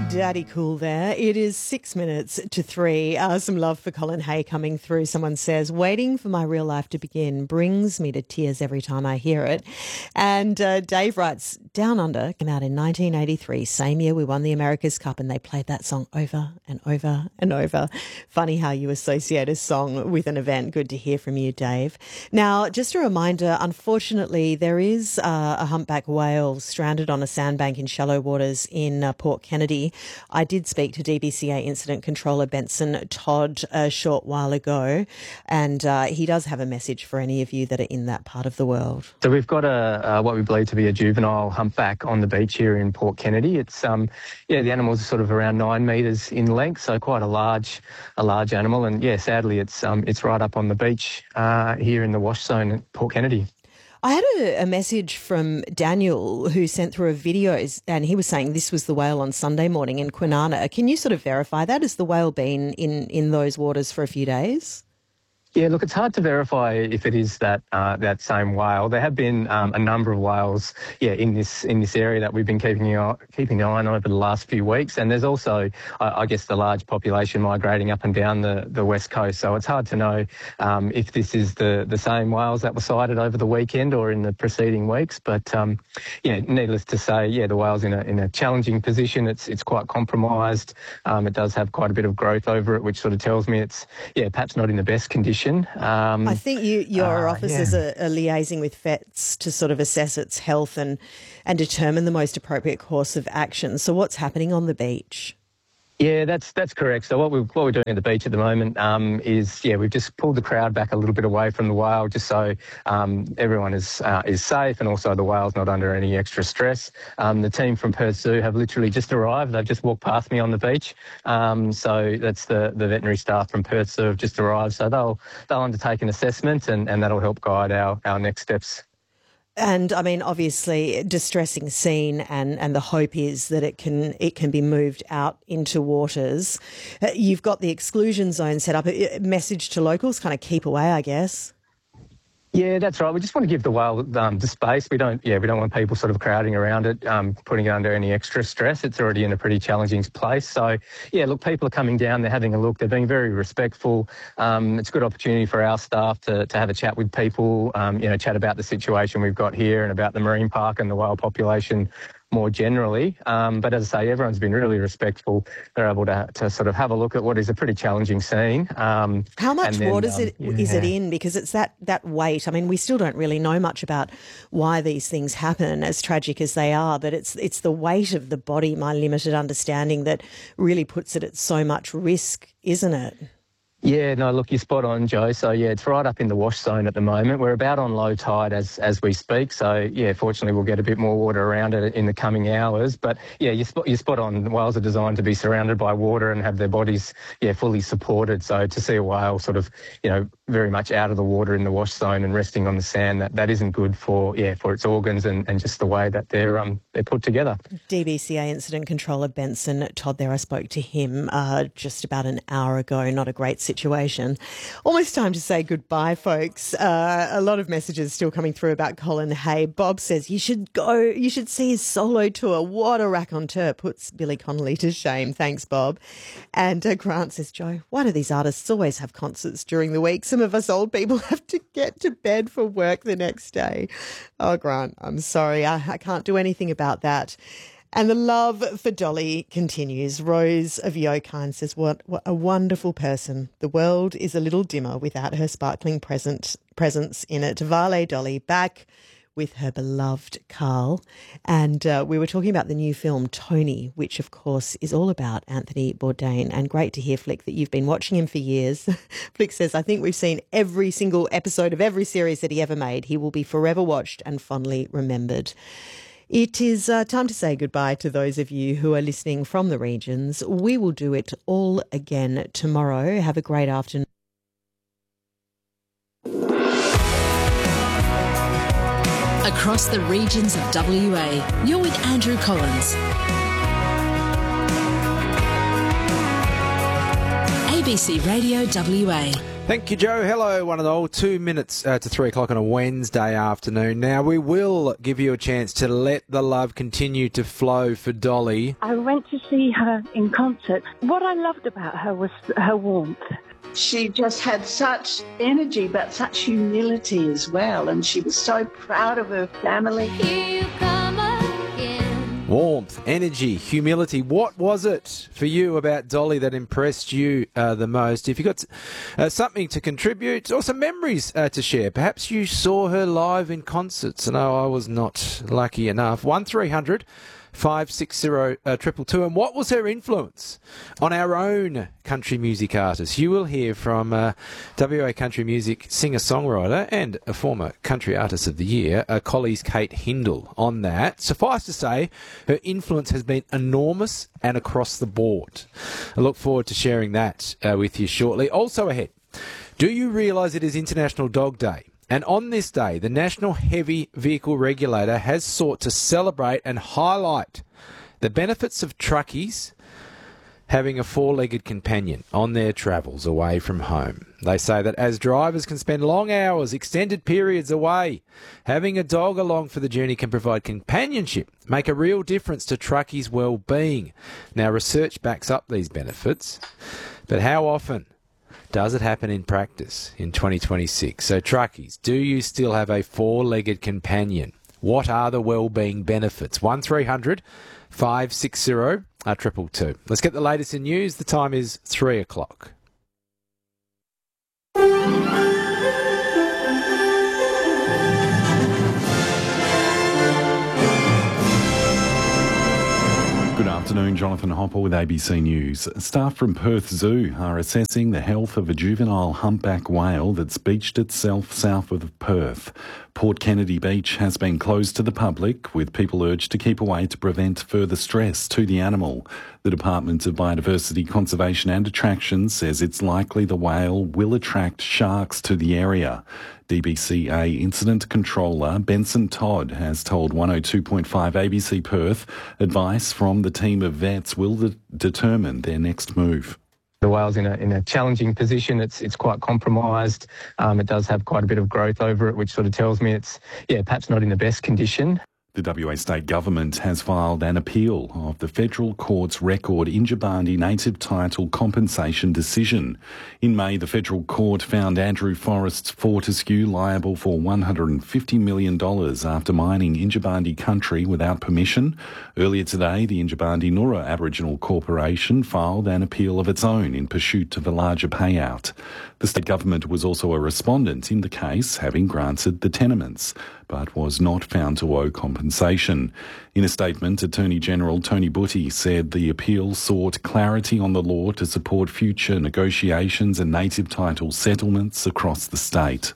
Daddy cool there. It is 6 minutes to 3. Some love for Colin Hay coming through. Someone says, waiting for my real life to begin brings me to tears every time I hear it. And Dave writes, Down Under came out in 1983, same year we won the America's Cup, and they played that song over and over and over. Funny how you associate a song with an event. Good to hear from you, Dave. Now, just a reminder, unfortunately, there is a humpback whale stranded on a sandbank in shallow waters in Port Kennedy. I did speak to DBCA Incident Controller Benson Todd a short while ago, and he does have a message for any of you that are in that part of the world. So we've got what we believe to be a juvenile humpback on the beach here in Port Kennedy. It's the animal's sort of around 9 metres in length, so quite a large animal, and sadly it's right up on the beach here in the wash zone at Port Kennedy. I had a message from Daniel who sent through a video, and he was saying this was the whale on Sunday morning in Kwinana. Can you sort of verify that? Has the whale been in those waters for a few days? Yeah, look, it's hard to verify if it is that same whale. There have been a number of whales, in this area that we've been keeping an eye on over the last few weeks. And there's also, I guess, the large population migrating up and down the west coast. So it's hard to know if this is the same whales that were sighted over the weekend or in the preceding weeks. But needless to say, the whale's in a challenging position. It's quite compromised. It does have quite a bit of growth over it, which sort of tells me it's perhaps not in the best condition. I think your officers are liaising with vets to sort of assess its health and determine the most appropriate course of action. So what's happening on the beach? Yeah, that's correct. So what we're doing at the beach at the moment is we've just pulled the crowd back a little bit away from the whale, just so everyone is safe and also the whale's not under any extra stress. The team from Perth Zoo have literally just arrived. They've just walked past me on the beach. So that's the veterinary staff from Perth Zoo have just arrived. So they'll undertake an assessment and that'll help guide our next steps. And I mean, obviously, distressing scene, and the hope is that it can be moved out into waters. You've got the exclusion zone set up. A message to locals: kind of keep away, I guess. Yeah, that's right. We just want to give the whale the space. We don't want people sort of crowding around it, putting it under any extra stress. It's already in a pretty challenging place. So, look, people are coming down, they're having a look, they're being very respectful. It's a good opportunity for our staff to have a chat with people, chat about the situation we've got here and about the marine park and the whale population more generally. But as I say, everyone's been really respectful. They're able to sort of have a look at what is a pretty challenging scene. How much water is it in? Because it's that weight. I mean, we still don't really know much about why these things happen, as tragic as they are, but it's the weight of the body, my limited understanding, that really puts it at so much risk, isn't it? Yeah, no, look, you're spot on, Joe. So, it's right up in the wash zone at the moment. We're about on low tide as we speak. So, fortunately, we'll get a bit more water around it in the coming hours. But, you're spot on. Whales are designed to be surrounded by water and have their bodies, fully supported. So to see a whale sort of, very much out of the water in the wash zone and resting on the sand, that isn't good for its organs and just the way that they're put together. DBCA Incident Controller Benson Todd there. I spoke to him just about an hour ago. Not a great situation. Almost time to say goodbye, folks. A lot of messages still coming through about Colin Hay. Bob says you should see his solo tour. What a raconteur. Puts Billy Connolly to shame. Thanks, Bob. And Grant says, Joe, why do these artists always have concerts during the week? Some of us old people have to get to bed for work the next day. Oh, Grant, I'm sorry. I can't do anything about that. And the love for Dolly continues. Rose of Yokine says, what a wonderful person. The world is a little dimmer without her sparkling presence in it. Vale Dolly back with her beloved Carl. And we were talking about the new film Tony, which of course is all about Anthony Bourdain. And great to hear, Flick, that you've been watching him for years. Flick says, I think we've seen every single episode of every series that he ever made. He will be forever watched and fondly remembered. It is time to say goodbye to those of you who are listening from the regions. We will do it all again tomorrow. Have a great afternoon. Across the regions of WA, you're with Andrew Collins. ABC Radio WA. Thank you, Joe. Hello, one and all. 2 minutes to 3 o'clock on a Wednesday afternoon. Now, we will give you a chance to let the love continue to flow for Dolly. I went to see her in concert. What I loved about her was her warmth. She just had such energy, but such humility as well, and she was so proud of her family. Here you come again. Warmth, energy, humility. What was it for you about Dolly that impressed you the most? If you got something to contribute or some memories to share, perhaps you saw her live in concerts. No, I was not lucky enough. 1300 560 222. And what was her influence on our own country music artists? You will hear from WA Country Music singer-songwriter and a former Country Artist of the Year, Collie's Kate Hindle, on that. Suffice to say, her influence has been enormous and across the board. I look forward to sharing that with you shortly. Also ahead, do you realise it is International Dog Day? And on this day, the National Heavy Vehicle Regulator has sought to celebrate and highlight the benefits of truckies having a four-legged companion on their travels away from home. They say that as drivers can spend long hours, extended periods away, having a dog along for the journey can provide companionship, make a real difference to truckies' well-being. Now, research backs up these benefits, but how often does it happen in practice in 2026? So truckies, do you still have a four-legged companion? What are the well-being benefits? 1300 560 222. Let's get the latest in news. The time is 3 o'clock. Good afternoon, Jonathan Hopper with ABC News. Staff from Perth Zoo are assessing the health of a juvenile humpback whale that's beached itself south of Perth. Port Kennedy Beach has been closed to the public, with people urged to keep away to prevent further stress to the animal. The Department of Biodiversity, Conservation and Attractions says it's likely the whale will attract sharks to the area. DBCA Incident Controller Benson Todd has told 102.5 ABC Perth advice from the team of vets will determine their next move. The whale's in a challenging position. It's quite compromised. It does have quite a bit of growth over it, which sort of tells me it's, perhaps not in the best condition. The WA State Government has filed an appeal of the Federal Court's record Yindjibarndi native title compensation decision. In May, the Federal Court found Andrew Forrest's Fortescue liable for $150 million after mining Yindjibarndi country without permission. Earlier today, the Yindjibarndi Noora Aboriginal Corporation filed an appeal of its own in pursuit of a larger payout. The state government was also a respondent in the case, having granted the tenements, but was not found to owe compensation. In a statement, Attorney General Tony Butty said the appeal sought clarity on the law to support future negotiations and native title settlements across the state.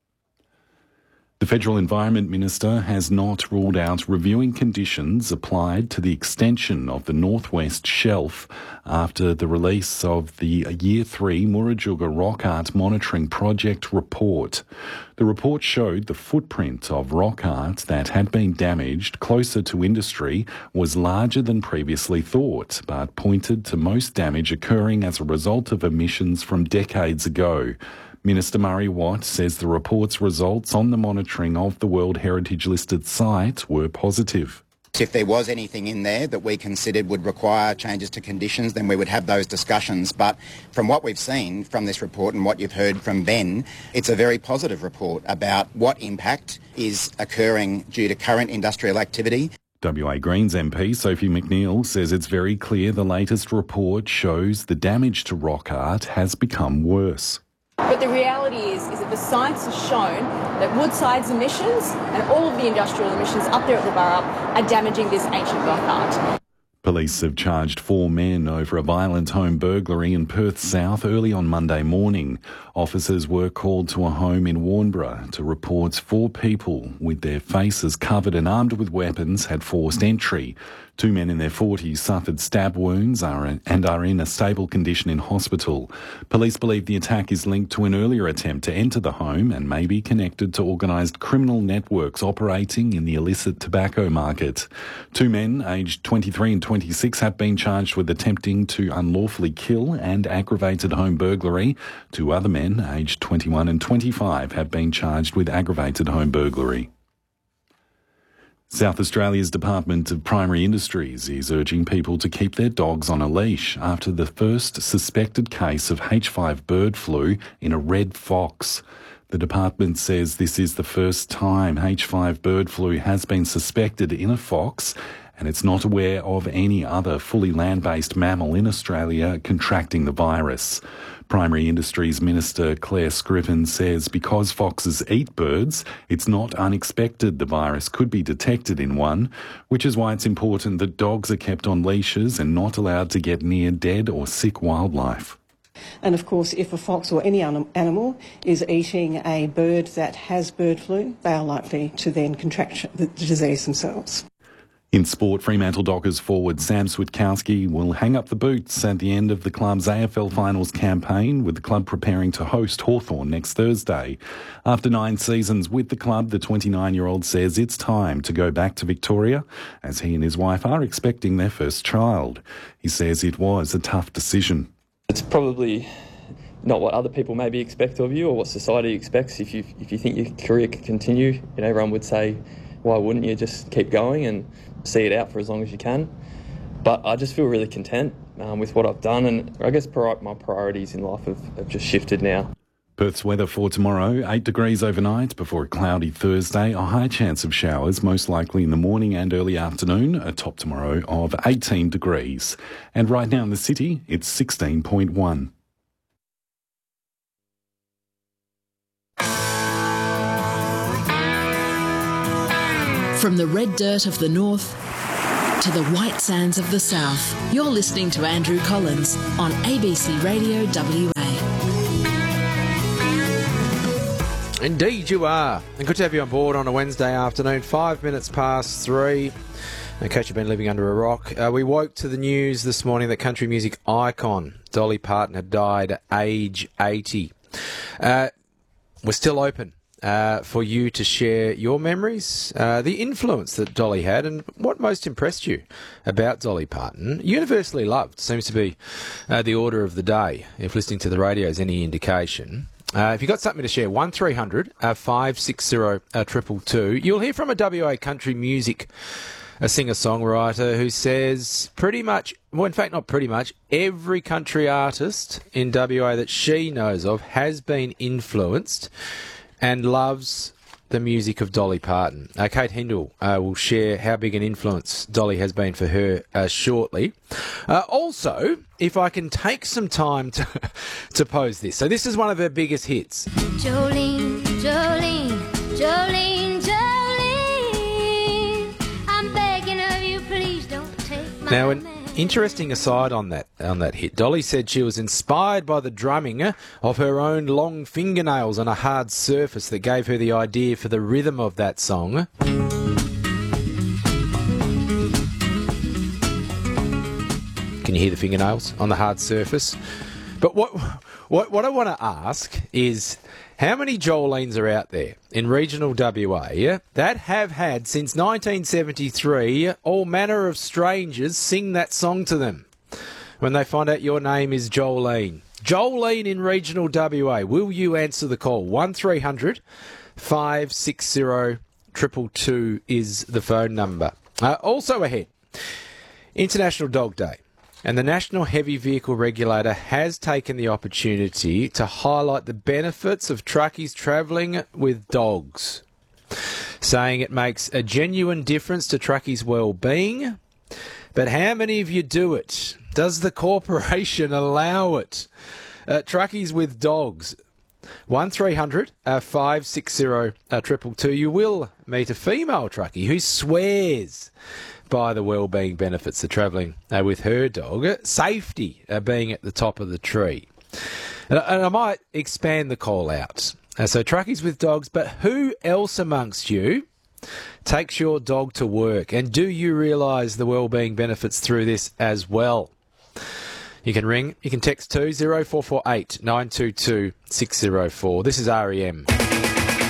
The Federal Environment Minister has not ruled out reviewing conditions applied to the extension of the Northwest Shelf after the release of the Year 3 Murujuga Rock Art Monitoring Project report. The report showed the footprint of rock art that had been damaged closer to industry was larger than previously thought, but pointed to most damage occurring as a result of emissions from decades ago. Minister Murray Watt says the report's results on the monitoring of the World Heritage listed site were positive. If there was anything in there that we considered would require changes to conditions, then we would have those discussions. But from what we've seen from this report and what you've heard from Ben, it's a very positive report about what impact is occurring due to current industrial activity. WA Greens MP Sophie McNeil says it's very clear the latest report shows the damage to rock art has become worse. But the reality is that the science has shown that Woodside's emissions and all of the industrial emissions up there at the Burrup are damaging this ancient rock art. Police have charged 4 men over a violent home burglary in Perth South early on Monday morning. Officers were called to a home in Warnbro to report 4 people with their faces covered and armed with weapons had forced entry. 2 men in their 40s suffered stab wounds and are in a stable condition in hospital. Police believe the attack is linked to an earlier attempt to enter the home and may be connected to organised criminal networks operating in the illicit tobacco market. 2 men aged 23 and 20 26 have been charged with attempting to unlawfully kill and aggravated home burglary. 2 other men, aged 21 and 25, have been charged with aggravated home burglary. South Australia's Department of Primary Industries is urging people to keep their dogs on a leash after the first suspected case of H5 bird flu in a red fox. The department says this is the first time H5 bird flu has been suspected in a fox, and it's not aware of any other fully land-based mammal in Australia contracting the virus. Primary Industries Minister Claire Scriven says because foxes eat birds, it's not unexpected the virus could be detected in one, which is why it's important that dogs are kept on leashes and not allowed to get near dead or sick wildlife. And of course, if a fox or any animal is eating a bird that has bird flu, they are likely to then contract the disease themselves. In sport, Fremantle Dockers forward Sam Switkowski will hang up the boots at the end of the club's AFL Finals campaign, with the club preparing to host Hawthorn next Thursday. After 9 seasons with the club, the 29-year-old says it's time to go back to Victoria, as he and his wife are expecting their first child. He says it was a tough decision. It's probably not what other people maybe expect of you or what society expects. If you think your career can continue, everyone would say, why wouldn't you just keep going and see it out for as long as you can? But I just feel really content with what I've done, and I guess my priorities in life have just shifted now. Perth's weather for tomorrow, 8 degrees overnight before a cloudy Thursday, a high chance of showers, most likely in the morning and early afternoon, a top tomorrow of 18 degrees. And right now in the city, it's 16.1. From the red dirt of the north to the white sands of the south, you're listening to Andrew Collins on ABC Radio WA. Indeed you are. And good to have you on board on a Wednesday afternoon, 5 minutes past 3. In case you've been living under a rock, we woke to the news this morning that country music icon Dolly Parton had died at age 80. We're still open for you to share your memories, the influence that Dolly had, and what most impressed you about Dolly Parton. Universally loved seems to be the order of the day, if listening to the radio is any indication. If you've got something to share, 1300 560 222. You'll hear from a WA country music singer-songwriter who says pretty much, well, in fact, not pretty much, every country artist in WA that she knows of has been influenced and loves the music of Dolly Parton. Kate Hindle will share how big an influence Dolly has been for her shortly. Also, if I can take some time to pose this. So this is one of her biggest hits. Jolene, Jolene, Jolene, Jolene, I'm begging of you, please don't take my Now, an interesting aside on that hit. Dolly said she was inspired by the drumming of her own long fingernails on a hard surface that gave her the idea for the rhythm of that song. Can you hear the fingernails on the hard surface? But what I want to ask is, how many Jolenes are out there in regional WA that have had, since 1973, all manner of strangers sing that song to them when they find out your name is Jolene? Jolene in regional WA, will you answer the call? 1300 560 222 is the phone number. Also ahead, International Dog Day. And the National Heavy Vehicle Regulator has taken the opportunity to highlight the benefits of truckies travelling with dogs, saying it makes a genuine difference to truckies' well-being. But how many of you do it? Does the corporation allow it? Truckies with dogs. 1300 560 222. You will meet a female truckie who swears by the wellbeing benefits of travelling with her dog, safety being at the top of the tree. And I might expand the call out. So truckies with dogs, but who else amongst you takes your dog to work? And do you realise the wellbeing benefits through this as well? You can ring, you can text 0448 922 604. This is REM.